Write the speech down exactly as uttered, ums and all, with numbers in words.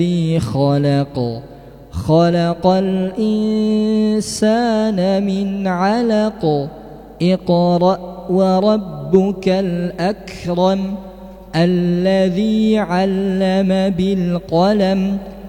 الذي خلق خلق الإنسان من علق اقرأ وربك الأكرم الذي علم بالقلم